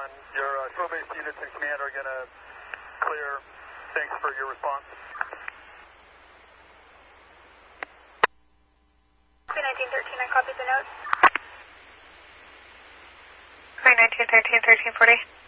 on. Your shore-based units in command are going to clear. Thanks for your response. 1913, I copy the note. 1913, 1340.